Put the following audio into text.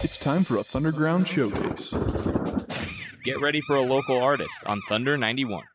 It's time for a Thunderground showcase. Get ready for a local artist on Thunder 91.